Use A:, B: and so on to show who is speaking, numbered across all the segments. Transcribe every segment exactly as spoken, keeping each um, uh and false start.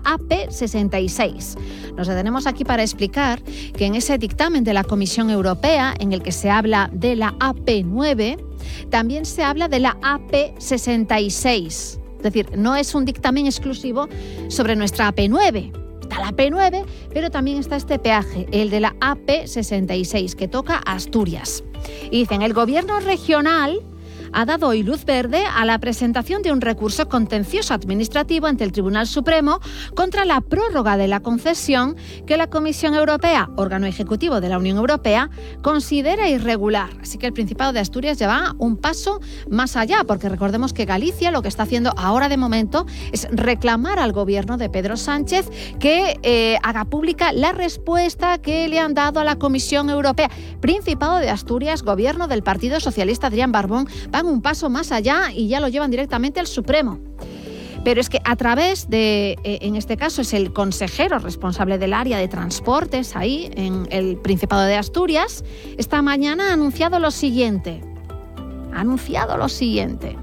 A: A P sesenta y seis. Nos detenemos aquí para explicar que en ese dictamen de la Comisión Europea, en el que se habla de la A P nueve, también se habla de la A P sesenta y seis. Es decir, no es un dictamen exclusivo sobre nuestra A P nueve. Está la A P nueve, pero también está este peaje, el de la A P sesenta y seis, que toca a Asturias. Y dicen, el gobierno regional ha dado hoy luz verde a la presentación de un recurso contencioso administrativo ante el Tribunal Supremo contra la prórroga de la concesión que la Comisión Europea, órgano ejecutivo de la Unión Europea, considera irregular. Así que el Principado de Asturias lleva un paso más allá, porque recordemos que Galicia lo que está haciendo ahora de momento es reclamar al gobierno de Pedro Sánchez que eh, haga pública la respuesta que le han dado a la Comisión Europea. Principado de Asturias, gobierno del Partido Socialista Adrián Barbón, van un paso más allá y ya lo llevan directamente al Supremo. Pero es que a través de, eh, en este caso es el consejero responsable del área de transportes ahí en el Principado de Asturias, esta mañana ha anunciado lo siguiente. Ha anunciado lo siguiente.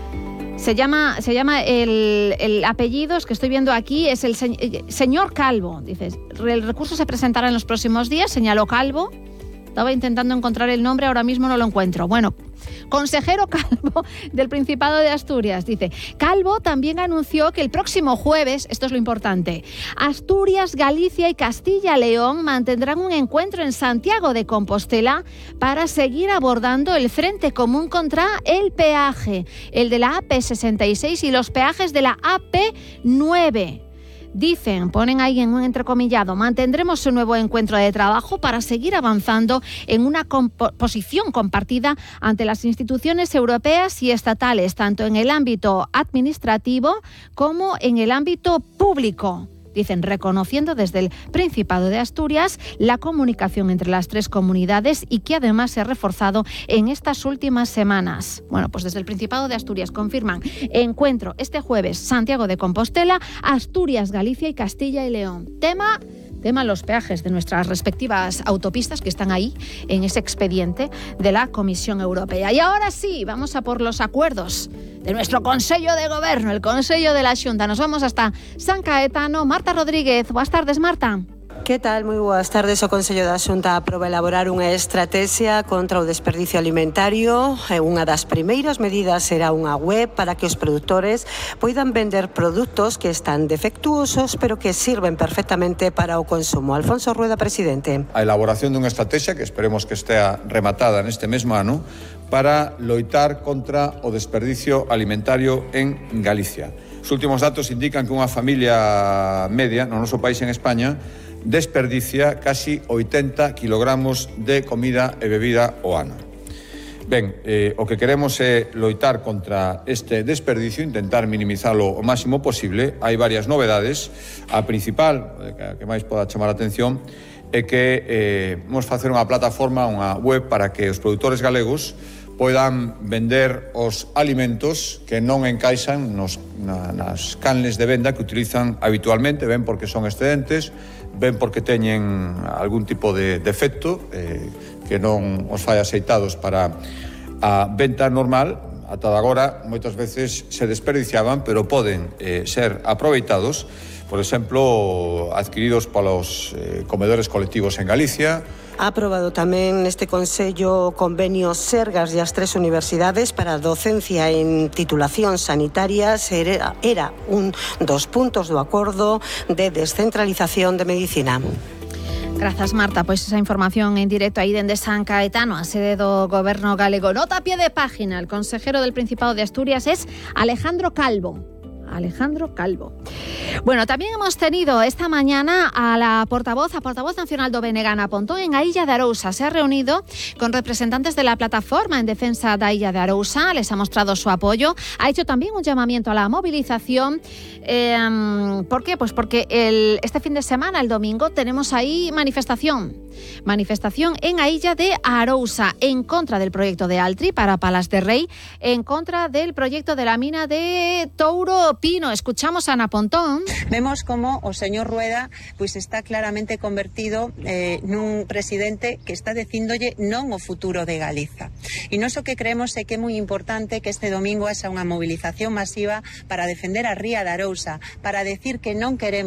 A: Se llama, se llama el, el apellido, es que estoy viendo aquí, es el se, señor Calvo. Dices, el recurso se presentará en los próximos días, señaló Calvo. Estaba intentando encontrar el nombre, ahora mismo no lo encuentro. Bueno, consejero Calvo del Principado de Asturias. Dice, Calvo también anunció que el próximo jueves, esto es lo importante, Asturias, Galicia y Castilla-León mantendrán un encuentro en Santiago de Compostela para seguir abordando el frente común contra el peaje, el de la A P sesenta y seis y los peajes de la A P nueve. Dicen, ponen ahí en un entrecomillado, mantendremos un nuevo encuentro de trabajo para seguir avanzando en una compo- posición compartida ante las instituciones europeas y estatales, tanto en el ámbito administrativo como en el ámbito público. Dicen, reconociendo desde el Principado de Asturias la comunicación entre las tres comunidades y que además se ha reforzado en estas últimas semanas. Bueno, pues desde el Principado de Asturias confirman encuentro este jueves Santiago de Compostela, Asturias, Galicia y Castilla y León. Tema... Tema los peajes de nuestras respectivas autopistas que están ahí en ese expediente de la Comisión Europea. Y ahora sí, vamos a por los acuerdos de nuestro Consello de Gobierno, el Consello de la Xunta. Nos vamos hasta San Caetano. Marta Rodríguez, buenas tardes, Marta.
B: Que tal? Moi boas tardes. O Consello da Xunta aproba elaborar unha estrategia contra o desperdicio alimentario. Unha das primeiras medidas será unha web para que os produtores poidan vender produtos que están defectuosos pero que sirven perfectamente para o consumo. Alfonso Rueda, presidente.
C: A elaboración dunha estrategia que esperemos que estea rematada neste mesmo ano para loitar contra o desperdicio alimentario en Galicia. Os últimos datos indican que unha familia media no noso país en España desperdicia casi oitenta kilogramos de comida e bebida ao ano. Ben, eh, o que queremos é loitar contra este desperdicio, intentar minimizalo o máximo posible. Hai varias novedades. A principal, que máis poda chamar a atención, é que eh, vamos facer unha plataforma, unha web para que os produtores galegos poidan vender os alimentos que non encaixan nos, na, nas canles de venda que utilizan habitualmente, ben porque son excedentes, ben porque teñen algún tipo de defecto eh, que non os fai aceitados para a venta normal. Ata agora moitas veces se desperdiciaban, pero poden eh, ser aproveitados, por exemplo, adquiridos polos eh, comedores colectivos en Galicia.
B: Ha aprobado tamén neste Consello convenio Sergas e as tres universidades para a docencia en titulacións sanitarias. Era, era un dos puntos do acordo de descentralización de medicina.
A: Grazas, Marta. Pois esa información en directo aí dende San Caetano, a sede do Goberno galego. Nota a pie de página. El consejero del Principado de Asturias es Alejandro Calvo. Alejandro Calvo. Bueno, también hemos tenido esta mañana a la portavoz, a portavoz nacional do B N G, Ana Pontón, en a Illa de Arousa. Se ha reunido con representantes de la plataforma en defensa de Illa de Arousa, les ha mostrado su apoyo, ha hecho también un llamamiento a la movilización. Eh, ¿Por qué? Pues porque el, este fin de semana, el domingo, tenemos ahí manifestación. Manifestación en a Illa de Arousa en contra del proyecto de Altri para Palas de Rei, en contra del proyecto de la mina de Touro Pino. Escuchamos a Ana Pontón.
D: Vemos como o señor Rueda pois está claramente convertido eh, nun presidente que está dicíndolle non o futuro de Galiza. E nós o que creemos é que é moi importante que este domingo haxa unha movilización masiva para defender a ría de Arousa, para decir que non queremos